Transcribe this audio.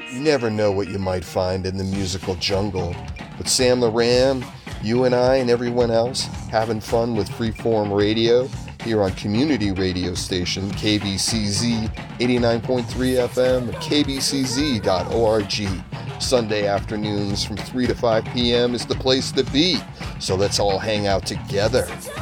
You never know what you might find in the musical jungle. But Sam Loran, you and I and everyone else having fun with Freeform Radio here on community radio station KBCZ 89.3 FM, kbcz.org. Sunday afternoons from 3 to 5 p.m. is the place to be. So let's all hang out together